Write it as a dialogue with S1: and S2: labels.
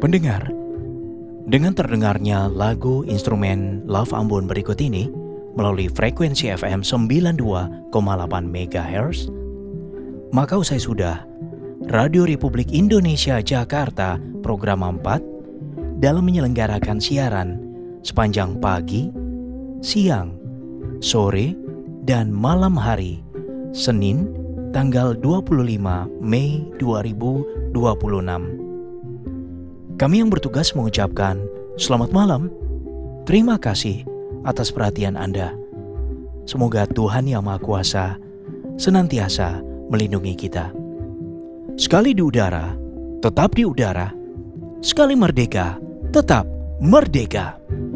S1: Pendengar, dengan terdengarnya lagu instrumen Love Ambon berikut ini melalui frekuensi FM 92,8 MHz, maka usai sudah Radio Republik Indonesia Jakarta program 4 dalam menyelenggarakan siaran sepanjang pagi, siang, sore, dan malam hari Senin tanggal 25 Mei 2026. Kami yang bertugas mengucapkan selamat malam. Terima kasih atas perhatian Anda. Semoga Tuhan Yang Maha Kuasa senantiasa melindungi kita. Sekali di udara, tetap di udara. Sekali merdeka, tetap merdeka.